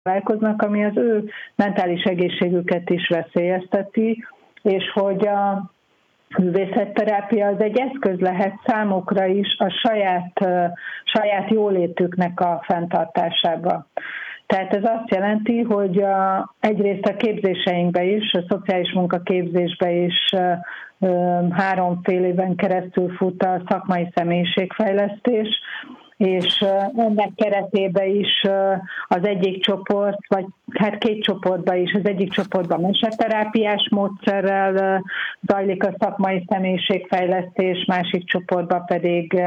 találkoznak, ami az ő mentális egészségüket is veszélyezteti, és hogy a művészetterápia az egy eszköz lehet számukra is a saját jólétüknek a fenntartásába. Tehát ez azt jelenti, hogy egyrészt a képzéseinkbe is, a szociális munkaképzésbe is 3 fél éven keresztül fut a szakmai személyiségfejlesztés, és ennek keretében is az egyik csoport, vagy hát 2 csoportban is, az egyik csoportban meseterápiás módszerrel zajlik a szakmai személyiségfejlesztés, másik csoportban pedig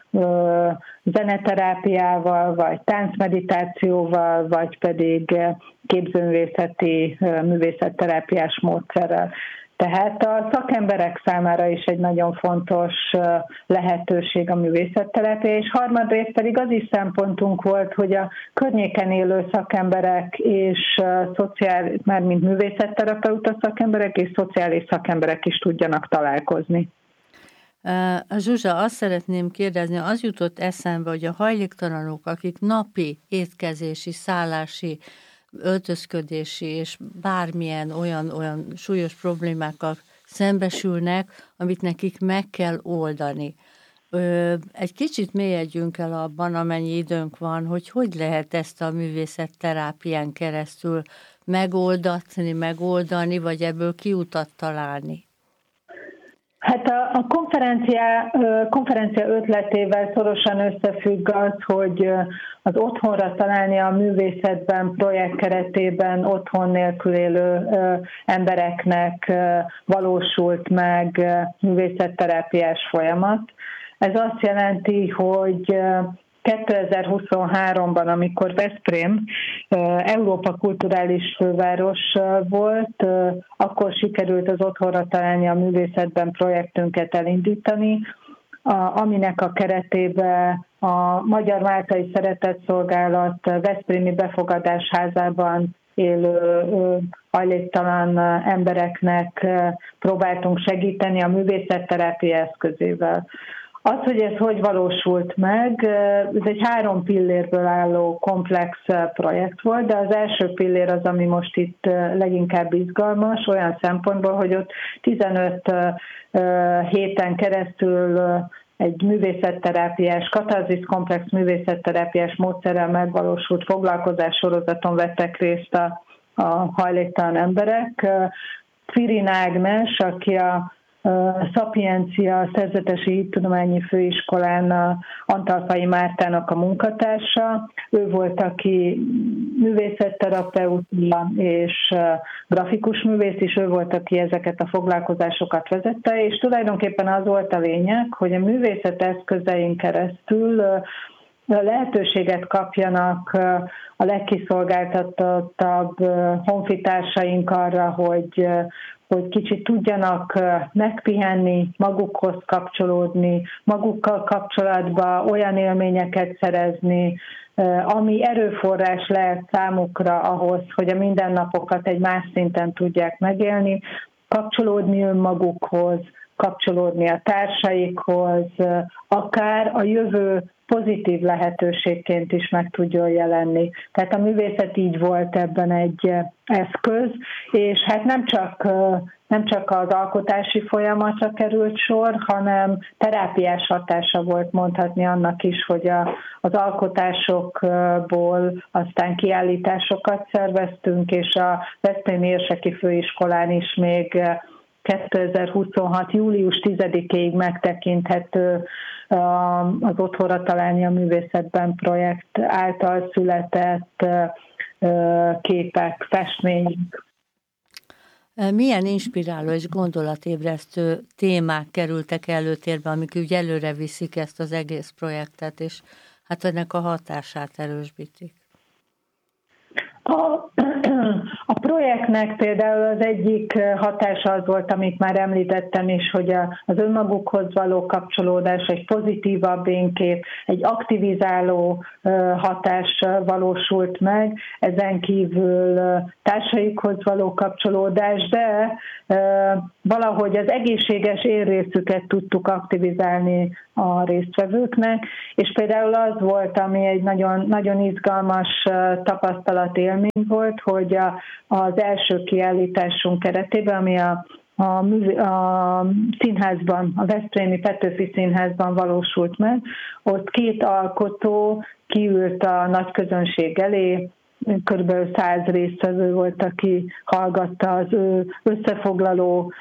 zeneterápiával, vagy táncmeditációval, vagy pedig képzőművészeti művészetterápiás módszerrel. Tehát a szakemberek számára is egy nagyon fontos lehetőség a művészetterápia, és harmadrészt pedig az is szempontunk volt, hogy a környéken élő szakemberek és mármint művészetterapeuta szakemberek és szociális szakemberek is tudjanak találkozni. Zsuzsa, azt szeretném kérdezni, az jutott eszembe, hogy a hajléktalanok, akik napi étkezési, szállási, öltözködési és bármilyen olyan súlyos problémákkal szembesülnek, amit nekik meg kell oldani. Egy kicsit mélyedjünk el abban, amennyi időnk van, hogy lehet ezt a művészetterápián keresztül megoldani, vagy ebből kiutat találni. Hát a konferencia ötletével szorosan összefügg az, hogy az otthonra találni a művészetben projekt keretében otthon nélkül élő embereknek valósult meg művészetterápiás folyamat. Ez azt jelenti, hogy 2023-ban, amikor Veszprém Európa kulturális főváros volt, akkor sikerült az otthonra találni a művészetben projektünket elindítani, aminek a keretében a Magyar Máltai Szeretetszolgálat veszprémi befogadásházában élő hajléktalan embereknek próbáltunk segíteni a művészetterápia eszközével. Az, hogy ez hogy valósult meg, ez egy 3 pillérből álló komplex projekt volt, de az első pillér az, ami most itt leginkább izgalmas, olyan szempontból, hogy ott 15 héten keresztül egy művészetterápiás, katarzis komplex művészetterápiás módszerrel megvalósult foglalkozás sorozaton vettek részt a hajléktalan emberek. Firin Ágnes, aki a Szapiencia Szerzetesi Hittudományi Főiskolán a Antalfai Mártának a munkatársa. Ő volt, aki művészetterapeuta és grafikus művész is, ő volt, aki ezeket a foglalkozásokat vezette, és tulajdonképpen az volt a lényeg, hogy a művészet eszközein keresztül lehetőséget kapjanak a legkiszolgáltatottabb honfitársaink arra, hogy kicsit tudjanak megpihenni, magukhoz kapcsolódni, magukkal kapcsolatban olyan élményeket szerezni, ami erőforrás lehet számukra ahhoz, hogy a mindennapokat egy más szinten tudják megélni, kapcsolódni önmagukhoz, kapcsolódni a társaikhoz, akár a jövő pozitív lehetőségként is meg tudjon jelenni. Tehát a művészet így volt ebben egy eszköz, és hát nem csak az alkotási folyamatra került sor, hanem terápiás hatása volt mondhatni annak is, hogy az alkotásokból aztán kiállításokat szerveztünk, és a Veszprémi Érseki Főiskolán is még 2026. július 10-ig megtekinthető az Otthonra találni a művészetben projekt által született képek, festmények. Milyen inspiráló és gondolatébresztő témák kerültek előtérbe, amik úgy előre viszik ezt az egész projektet, és hát ennek a hatását erősítik? A A projektnek például az egyik hatása az volt, amit már említettem is, hogy az önmagukhoz való kapcsolódás, egy pozitívabb énkép, egy aktivizáló hatás valósult meg, ezen kívül társaikhoz való kapcsolódás, de valahogy az egészséges érrészüket tudtuk aktivizálni a résztvevőknek, és például az volt, ami egy nagyon, nagyon izgalmas tapasztalat élmény volt, hogy az első kiállításunk keretében, ami a színházban, a Veszprémi Petőfi Színházban valósult meg, ott két alkotó kiült a nagy közönség elé, kb. 100 résztvevő volt, aki hallgatta az ő összefoglaló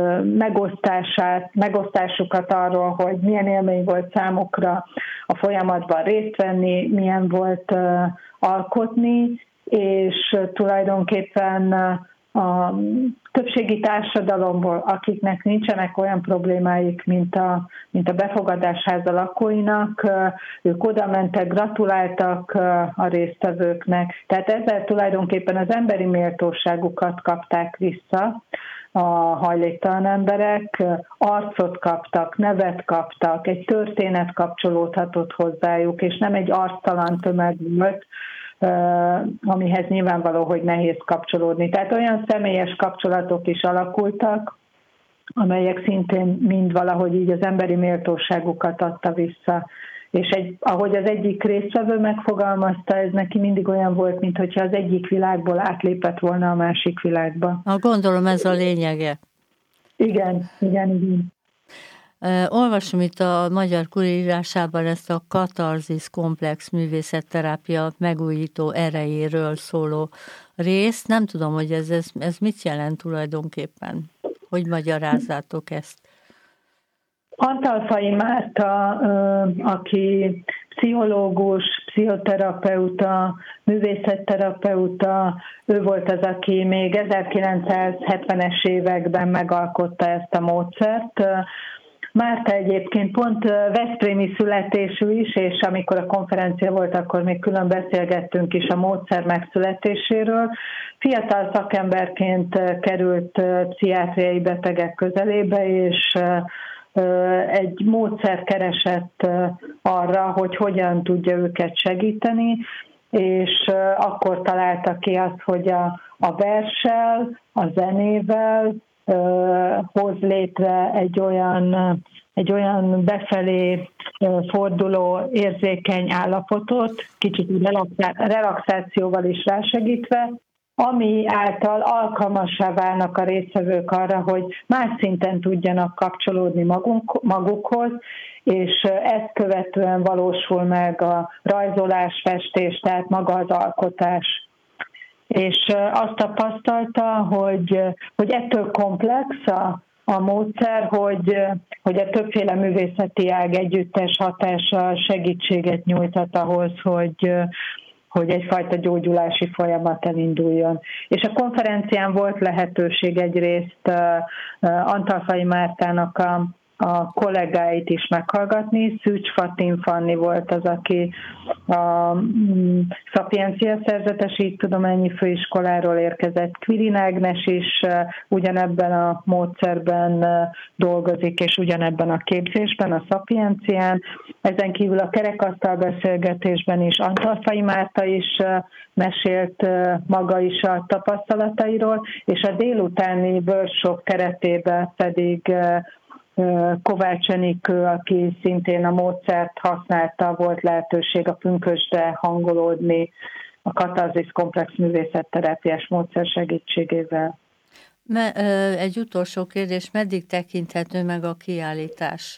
megosztásukat arról, hogy milyen élmény volt számukra a folyamatban részt venni, milyen volt alkotni, és tulajdonképpen a többségi társadalomból, akiknek nincsenek olyan problémáik, mint a befogadásháza lakóinak, ők oda mentek, gratuláltak a résztvevőknek. Tehát ezzel tulajdonképpen az emberi méltóságukat kapták vissza a hajléktalan emberek, arcot kaptak, nevet kaptak, egy történet kapcsolódhatott hozzájuk, és nem egy arctalan tömeg volt, amihez nyilvánvaló, hogy nehéz kapcsolódni. Tehát olyan személyes kapcsolatok is alakultak, amelyek szintén mind valahogy így az emberi méltóságukat adta vissza. És ahogy az egyik résztvevő megfogalmazta, ez neki mindig olyan volt, mintha az egyik világból átlépett volna a másik világba. Gondolom ez a lényege. Igen. Olvasom itt a Magyar Kuria írásában ezt a katarzis komplex művészetterápia megújító erejéről szóló részt. Nem tudom, hogy ez mit jelent tulajdonképpen. Hogy magyarázzátok ezt? Antalfai Márta, aki pszichológus, pszichoterapeuta, művészetterapeuta, ő volt az, aki még 1970-es években megalkotta ezt a módszert. Márta egyébként pont veszprémi születésű is, és amikor a konferencia volt, akkor még külön beszélgettünk is a módszer megszületéséről. Fiatal szakemberként került pszichiátriai betegek közelébe, és egy módszer keresett arra, hogy hogyan tudja őket segíteni, és akkor találta ki azt, hogy a verssel, a zenével hoz létre egy olyan befelé forduló érzékeny állapotot, kicsit relaxációval is rásegítve, ami által alkalmassá válnak a résztvevők arra, hogy más szinten tudjanak kapcsolódni magukhoz, és ezt követően valósul meg a rajzolás, festés, tehát maga az alkotás. És azt tapasztalta, hogy ettől komplex a módszer, hogy a többféle művészeti ág együttes hatása segítséget nyújthat ahhoz, hogy egyfajta gyógyulási folyamat elinduljon. És a konferencián volt lehetőség egyrészt Antalfai Mártának a kollégáit is meghallgatni. Szűcs Fatin Fanni volt az, aki a Szapiencia Szerzetes Tudományi Főiskoláról érkezett. Kvirin Ágnes is ugyanebben a módszerben dolgozik, és ugyanebben a képzésben, a Szapiencián. Ezen kívül a kerekasztal beszélgetésben is Antalfai Márta is mesélt maga is a tapasztalatairól, és a délutáni workshop keretében pedig Kovács Enikő, aki szintén a módszert használta, volt lehetőség a pünkösdre hangolódni a katarzis komplex művészetterápiás módszer segítségével. Egy utolsó kérdés, meddig tekinthető meg a kiállítás?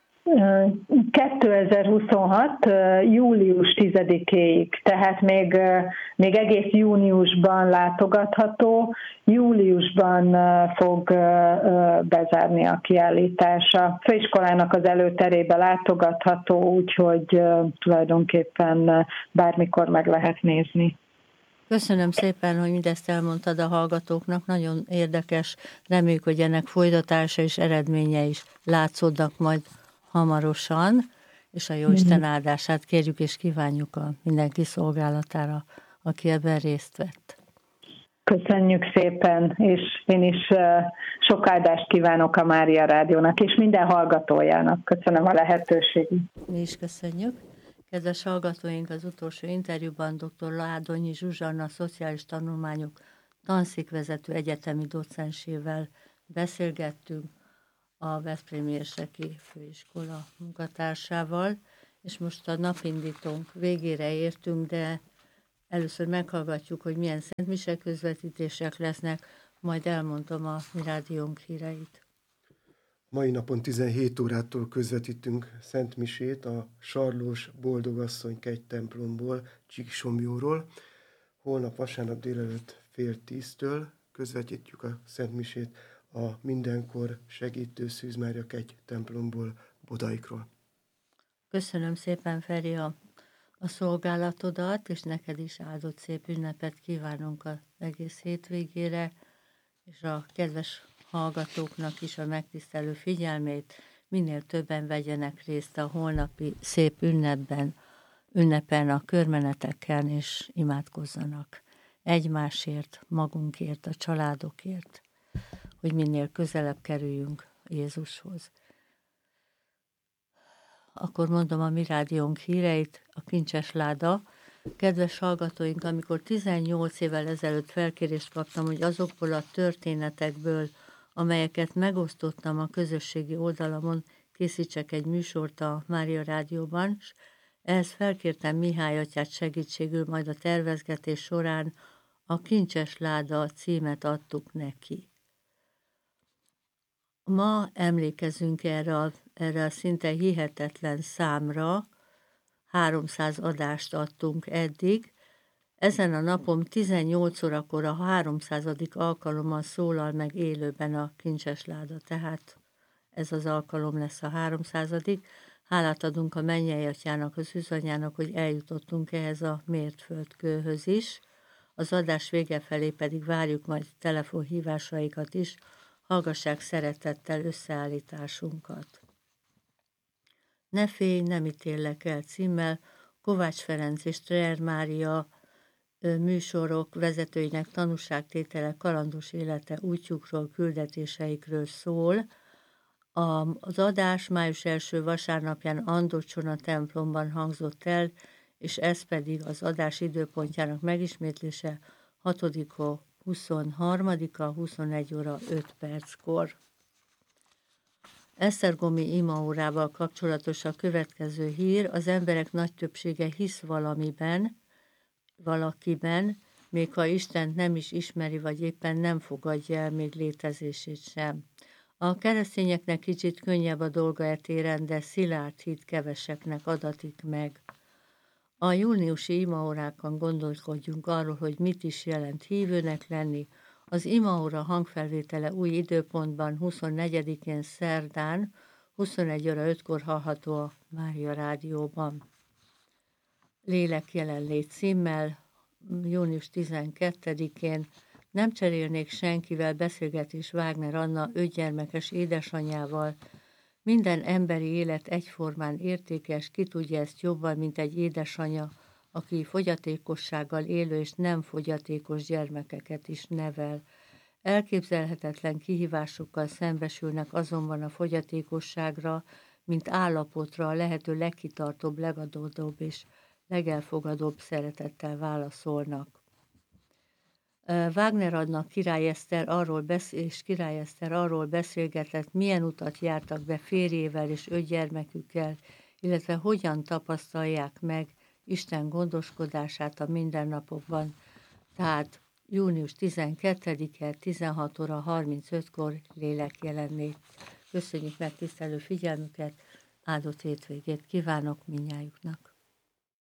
2026. július 10-éig, tehát még egész júniusban látogatható, júliusban fog bezárni a kiállítás. A főiskolának az előterébe látogatható, úgyhogy tulajdonképpen bármikor meg lehet nézni. Köszönöm szépen, hogy mindezt elmondtad a hallgatóknak, nagyon érdekes, reméljük, hogy ennek folytatása és eredménye is látszódnak majd hamarosan, és a Jóisten áldását kérjük és kívánjuk a mindenki szolgálatára, aki ebben részt vett. Köszönjük szépen, és én is sok áldást kívánok a Mária Rádiónak, és minden hallgatójának. Köszönöm a lehetőséget. Mi is köszönjük. Kedves hallgatóink, az utolsó interjúban dr. Ládonyi Zsuzsanna, szociális tanulmányok tanszékvezető egyetemi docensével beszélgettünk, a Veszprémi Érseki Főiskola munkatársával, és most a napindítónk végére értünk, de először meghallgatjuk, hogy milyen szentmise közvetítések lesznek, majd elmondom a mi rádiónk híreit. Mai napon 17 órától közvetítünk szentmisét a Sarlós Boldogasszony kegytemplomból, Csíksomjóról. Holnap vasárnap délelőtt 9:30 közvetítjük a szentmisét a Mindenkor Segítő Szűz Mária kegytemplomból, Bodaikról. Köszönöm szépen, Feri, a szolgálatodat, és neked is áldott szép ünnepet kívánunk az egész hétvégére, és a kedves hallgatóknak is a megtisztelő figyelmét, minél többen vegyenek részt a holnapi szép ünnepen a körmeneteken, és imádkozzanak egymásért, magunkért, a családokért, hogy minél közelebb kerüljünk Jézushoz. Akkor mondom a mi rádiónk híreit, a Kincses Láda. Kedves hallgatóink, amikor 18 évvel ezelőtt felkérést kaptam, hogy azokból a történetekből, amelyeket megosztottam a közösségi oldalamon, készítsek egy műsort a Mária Rádióban, és ehhez felkértem Mihály atyát segítségül, majd a tervezgetés során a Kincses Láda címet adtuk neki. Ma emlékezünk erre a szinte hihetetlen számra, 300 adást adtunk eddig. Ezen a napon 18 órakor a 300. alkalommal szólal meg élőben a Kincses Láda, tehát ez az alkalom lesz a 300. Hálát adunk a Mennyei Atyának, az Üzanyának, hogy eljutottunk ehhez a mértföldkőhöz is. Az adás vége felé pedig várjuk majd telefonhívásaikat is, hallgassák szeretettel összeállításunkat. Ne félj, nem ítéllek el címmel Kovács Ferenc és Treyer Mária műsorok vezetőinek tanúságtétele kalandos élete útjukról, küldetéseikről szól. Az adás május 1. vasárnapján Andocson a templomban hangzott el, és ez pedig az adás időpontjának megismétlése 6. 23-a 21 óra 5 perckor. Esztergomi imaórával kapcsolatos a következő hír: az emberek nagy többsége hisz valakiben, még ha Istent nem is ismeri, vagy éppen nem fogadja el még létezését sem. A keresztényeknek kicsit könnyebb a dolga e téren, de szilárd hit keveseknek adatik meg. A júniusi imaórákon gondolkodjunk arról, hogy mit is jelent hívőnek lenni. Az imaóra hangfelvétele új időpontban 24-én szerdán 21 óra 5-kor hallható a Mária Rádióban. Lélek jelenlét címmel június 12-én nem cserélnék senkivel beszélgetés Wagner Anna 5 gyermekes édesanyjával. Minden emberi élet egyformán értékes, ki tudja ezt jobban, mint egy édesanya, aki fogyatékossággal élő és nem fogyatékos gyermekeket is nevel. Elképzelhetetlen kihívásokkal szembesülnek azonban a fogyatékosságra, mint állapotra a lehető legkitartóbb, legadódóbb és legelfogadóbb szeretettel válaszolnak. Wagner Anna Király Eszter arról beszélgetett, milyen utat jártak be férjével és 5 gyermekükkel, illetve hogyan tapasztalják meg Isten gondoskodását a mindennapokban. Tehát június 12-e 16 óra 35-kor lélek jelenlét. Köszönjük megtisztelő figyelmüket, áldott hétvégét kívánok mindnyájuknak!